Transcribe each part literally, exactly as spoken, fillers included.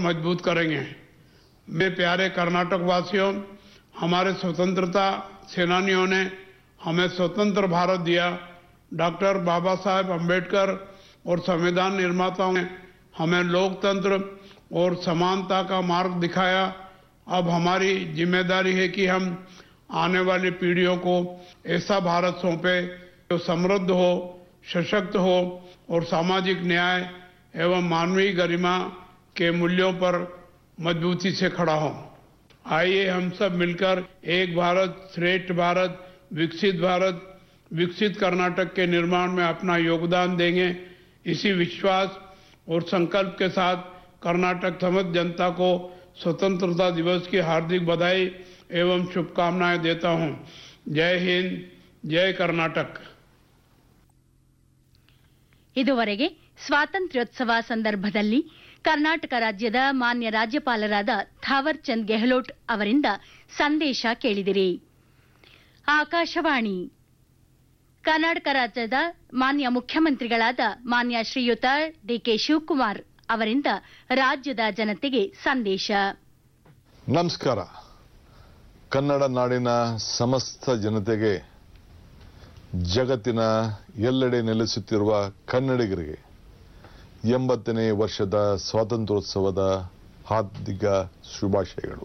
मजबूत करेंगे। मेरे प्यारे कर्नाटक वासियों, हमारे स्वतंत्रता सेनानियों ने हमें स्वतंत्र भारत दिया। डॉक्टर बाबा साहेब अम्बेडकर और संविधान निर्माताओं ने हमें लोकतंत्र और समानता का मार्ग दिखाया। अब हमारी जिम्मेदारी है कि हम आने वाली पीढ़ियों को ऐसा भारत सौंपे जो समृद्ध हो, सशक्त हो और सामाजिक न्याय एवं मानवीय गरिमा के मूल्यों पर मजबूती से खड़ा हो। आइए हम सब मिलकर एक भारत श्रेष्ठ भारत, विकसित भारत, विकसित कर्नाटक के निर्माण में अपना योगदान देंगे। इसी विश्वास और संकल्प के साथ कर्नाटक समस्त जनता को स्वतंत्रता दिवस की हार्दिक बधाई एवं शुभकामनाएं देता हूं। जय हिंद, जय कर्नाटक। ಇದುವರೆಗೆ ಸ್ವಾತಂತ್ರ್ಯೋತ್ಸವ ಸಂದರ್ಭದಲ್ಲಿ ಕರ್ನಾಟಕ ರಾಜ್ಯದ ಮಾನ್ಯ ರಾಜ್ಯಪಾಲರಾದ ಥಾವರ್ ಚಂದ್ ಗೆಹ್ಲೋಟ್ ಅವರಿಂದ ಸಂದೇಶ ಕೇಳಿದಿರಿ. ಆಕಾಶವಾಣಿ ಕರ್ನಾಟಕ ರಾಜ್ಯದ ಮಾನ್ಯ ಮುಖ್ಯಮಂತ್ರಿಗಳಾದ ಮಾನ್ಯ ಶ್ರೀಯುತ ಡಿಕೆ ಶಿವಕುಮಾರ್ ಅವರಿಂದ ರಾಜ್ಯದ ಜನತೆಗೆ ಸಂದೇಶ. ನಮಸ್ಕಾರ. ಕನ್ನಡ ನಾಡಿನ ಸಮಸ್ತ ಜನತೆಗೆ, ಜಗತ್ತಿನ ಎಲ್ಲೆಡೆ ನೆಲೆಸುತ್ತಿರುವ ಕನ್ನಡಿಗರಿಗೆ ಎಂಬತ್ತನೇ ವರ್ಷದ ಸ್ವಾತಂತ್ರ್ಯೋತ್ಸವದ ಹಾರ್ದಿಕ ಶುಭಾಶಯಗಳು.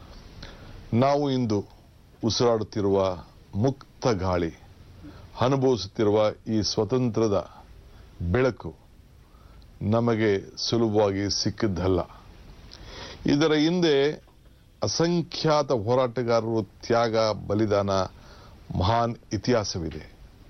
ನಾವು ಇಂದು ಉಸಿರಾಡುತ್ತಿರುವ ಮುಕ್ತ ಗಾಳಿ, ಅನುಭವಿಸುತ್ತಿರುವ ಈ ಸ್ವತಂತ್ರದ ಬೆಳಕು ನಮಗೆ ಸುಲಭವಾಗಿ ಸಿಕ್ಕಿದ್ದಲ್ಲ. ಇದರ ಹಿಂದೆ ಅಸಂಖ್ಯಾತ ಹೋರಾಟಗಾರರು ತ್ಯಾಗ, ಬಲಿದಾನ, ಮಹಾನ್ ಇತಿಹಾಸವಿದೆ.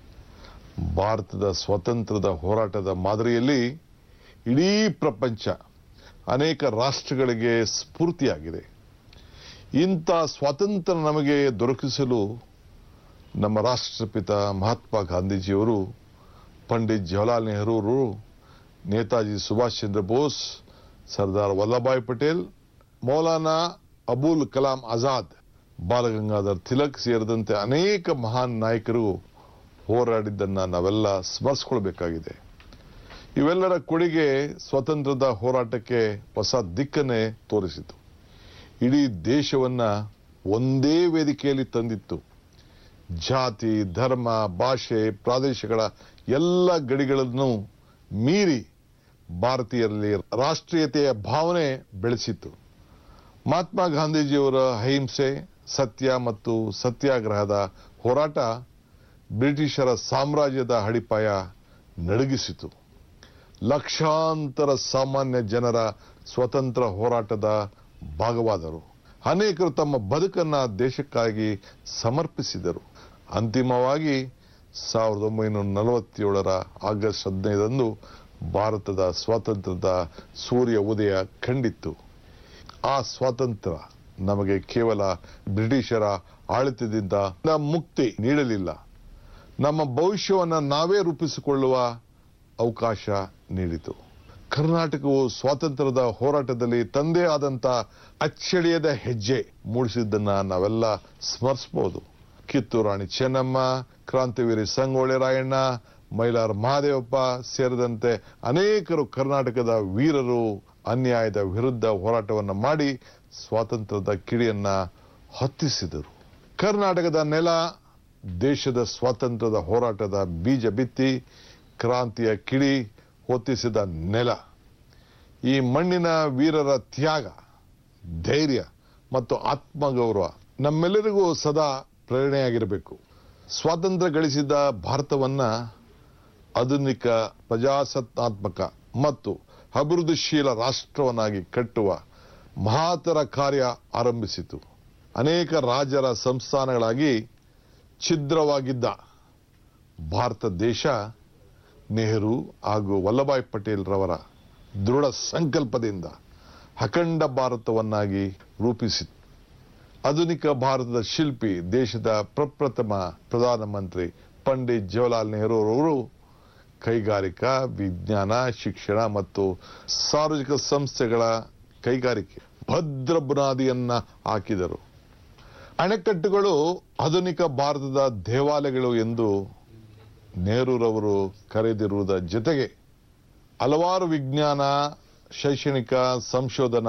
ಭಾರತದ ಸ್ವಾತಂತ್ರ್ಯದ ಹೋರಾಟದ ಮಾದರಿಯಲ್ಲಿ ಇಡೀ ಪ್ರಪಂಚ ಅನೇಕ ರಾಷ್ಟ್ರಗಳಿಗೆ ಸ್ಫೂರ್ತಿಯಾಗಿದೆ. ಇಂಥ ಸ್ವಾತಂತ್ರ್ಯ ನಮಗೆ ದೊರಕಿಸಲು ನಮ್ಮ ರಾಷ್ಟ್ರಪಿತ ಮಹಾತ್ಮ ಗಾಂಧೀಜಿಯವರು, ಪಂಡಿತ್ ಜವಾಹರ್ಲಾಲ್ ನೆಹರು, ನೇತಾಜಿ ಸುಭಾಷ್ ಚಂದ್ರ ಬೋಸ್, ಸರ್ದಾರ್ ವಲ್ಲಭಭಾಯ್ ಪಟೇಲ್, ಮೌಲಾನಾ ಅಬುಲ್ ಕಲಾಂ ಆಜಾದ್, ಬಾಲಗಂಗಾಧರ್ ತಿಲಕ್ ಸೇರಿದಂತೆ ಅನೇಕ ಮಹಾನ್ ನಾಯಕರು ಹೋರಾಡಿದ್ದನ್ನು ನಾವೆಲ್ಲ ಸ್ಮರಿಸಿಕೊಳ್ಬೇಕಾಗಿದೆ. ಇವೆಲ್ಲರ ಕೊಡುಗೆ ಸ್ವಾತಂತ್ರ್ಯದ ಹೋರಾಟಕ್ಕೆ ಹೊಸ ದಿಕ್ಕನ್ನೇ ತೋರಿಸಿತು. ಇಡೀ ದೇಶವನ್ನ ಒಂದೇ ವೇದಿಕೆಯಲ್ಲಿ ತಂದಿತ್ತು. ಜಾತಿ, ಧರ್ಮ, ಭಾಷೆ, ಪ್ರಾದೇಶಗಳ ಎಲ್ಲ ಗಡಿಗಳನ್ನು ಮೀರಿ ಭಾರತೀಯರಲ್ಲಿ ರಾಷ್ಟ್ರೀಯತೆಯ ಭಾವನೆ ಬೆಳೆಸಿತ್ತು. ಮಹಾತ್ಮ ಗಾಂಧೀಜಿಯವರ ಅಹಿಂಸೆ, ಸತ್ಯ ಮತ್ತು ಸತ್ಯಾಗ್ರಹದ ಹೋರಾಟ ಬ್ರಿಟಿಷರ ಸಾಮ್ರಾಜ್ಯದ ಅಡಿಪಾಯ ನಡುಗಿಸಿತು. ಲಕ್ಷಾಂತರ ಸಾಮಾನ್ಯ ಜನರ ಸ್ವತಂತ್ರ ಹೋರಾಟದ ಭಾಗವಾದರು. ಅನೇಕರು ತಮ್ಮ ಬದುಕನ್ನ ದೇಶಕ್ಕಾಗಿ ಸಮರ್ಪಿಸಿದರು. ಅಂತಿಮವಾಗಿ ಸಾವಿರದ ಒಂಬೈನೂರ ನಲವತ್ತೇಳರ ಆಗಸ್ಟ್ ಹದಿನೈದರಂದು ಭಾರತದ ಸ್ವಾತಂತ್ರ್ಯದ ಸೂರ್ಯ ಉದಯ ಕಂಡಿತ್ತು. ಆ ಸ್ವಾತಂತ್ರ್ಯ ನಮಗೆ ಕೇವಲ ಬ್ರಿಟಿಷರ ಆಡಳಿತದಿಂದ ಮುಕ್ತಿ ನೀಡಲಿಲ್ಲ, ನಮ್ಮ ಭವಿಷ್ಯವನ್ನು ನಾವೇ ರೂಪಿಸಿಕೊಳ್ಳುವ ಅವಕಾಶ ನೀಡಿತು. ಕರ್ನಾಟಕವು ಸ್ವಾತಂತ್ರ್ಯದ ಹೋರಾಟದಲ್ಲಿ ತಂದೇ ಆದಂತ ಅಚ್ಚಳಿಯದ ಹೆಜ್ಜೆ ಮೂಡಿಸಿದ್ದನ್ನ ನಾವೆಲ್ಲ ಸ್ಮರಿಸಬಹುದು. ಕಿತ್ತೂರು ರಾಣಿ ಚೆನ್ನಮ್ಮ, ಕ್ರಾಂತಿವೀರಿ ಸಂಗೊಳ್ಳಿ ರಾಯಣ್ಣ, ಮೈಲಾರ ಮಹದೇವಪ್ಪ ಸೇರಿದಂತೆ ಅನೇಕರು ಕರ್ನಾಟಕದ ವೀರರು ಅನ್ಯಾಯದ ವಿರುದ್ಧ ಹೋರಾಟವನ್ನು ಮಾಡಿ ಸ್ವಾತಂತ್ರ್ಯದ ಕಿಡಿಯನ್ನ ಹೊತ್ತಿಸಿದರು. ಕರ್ನಾಟಕದ ನೆಲ ದೇಶದ ಸ್ವಾತಂತ್ರ್ಯದ ಹೋರಾಟದ ಬೀಜ ಬಿತ್ತಿ ಕ್ರಾಂತಿಯ ಕಿಡಿ ಹೊತ್ತಿಸಿದ ನೆಲ. ಈ ಮಣ್ಣಿನ ವೀರರ ತ್ಯಾಗ, ಧೈರ್ಯ ಮತ್ತು ಆತ್ಮಗೌರವ ನಮ್ಮೆಲ್ಲರಿಗೂ ಸದಾ ಪ್ರೇರಣೆಯಾಗಿರಬೇಕು. ಸ್ವಾತಂತ್ರ್ಯ ಗಳಿಸಿದ ಭಾರತವನ್ನ ಆಧುನಿಕ ಪ್ರಜಾಸತ್ತಾತ್ಮಕ ಮತ್ತು ಅಭಿವೃದ್ಧಿಶೀಲ ರಾಷ್ಟ್ರವನ್ನಾಗಿ ಕಟ್ಟುವ ಮಹಾತರ ಕಾರ್ಯ ಆರಂಭಿಸಿತು. ಅನೇಕ ರಾಜರ ಸಂಸ್ಥಾನಗಳಾಗಿ ಛಿದ್ರವಾಗಿದ್ದ ಭಾರತ ದೇಶ ನೆಹರು ಹಾಗೂ ವಲ್ಲಭಾಯ್ ಪಟೇಲ್ ರವರ ದೃಢ ಸಂಕಲ್ಪದಿಂದ ಅಖಂಡ ಭಾರತವನ್ನಾಗಿ ರೂಪಿಸಿತು. ಆಧುನಿಕ ಭಾರತದ ಶಿಲ್ಪಿ, ದೇಶದ ಪ್ರಪ್ರಥಮ ಪ್ರಧಾನಮಂತ್ರಿ ಪಂಡಿತ್ ಜವಾಹರ್ಲಾಲ್ ನೆಹರು ಅವರು ಕೈಗಾರಿಕಾ, ವಿಜ್ಞಾನ, ಶಿಕ್ಷಣ ಮತ್ತು ಸಾರ್ವಜನಿಕ ಸಂಸ್ಥೆಗಳ ಕೈಗಾರಿಕೆ ಭದ್ರ ಬುನಾದಿಯನ್ನ ಹಾಕಿದರು. ಅಣೆಕಟ್ಟುಗಳು ಆಧುನಿಕ ಭಾರತದ ದೇವಾಲಯಗಳು ಎಂದು ನೆಹರೂರವರು ಕರೆದಿರುವುದರ ಜೊತೆಗೆ ಹಲವಾರು ವಿಜ್ಞಾನ, ಶೈಕ್ಷಣಿಕ, ಸಂಶೋಧನಾ